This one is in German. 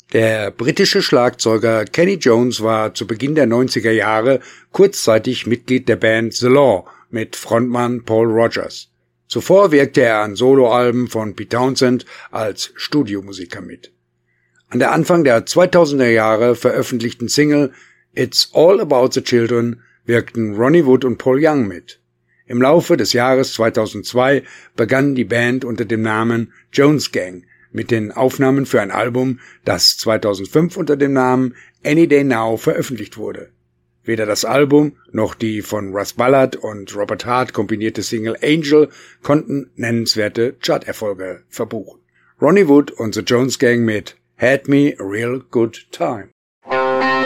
Der britische Schlagzeuger Kenny Jones war zu Beginn der 90er Jahre kurzzeitig Mitglied der Band The Law mit Frontmann Paul Rogers. Zuvor wirkte er an Soloalben von Pete Townshend als Studiomusiker mit. An der Anfang der 2000er Jahre veröffentlichten Single It's All About the Children wirkten Ronnie Wood und Paul Young mit. Im Laufe des Jahres 2002 begann die Band unter dem Namen Jones Gang mit den Aufnahmen für ein Album, das 2005 unter dem Namen Any Day Now veröffentlicht wurde. Weder das Album noch die von Russ Ballard und Robert Hart kombinierte Single Angel konnten nennenswerte Charterfolge verbuchen. Ronnie Wood und The Jones Gang mit Had Me a Real Good Time.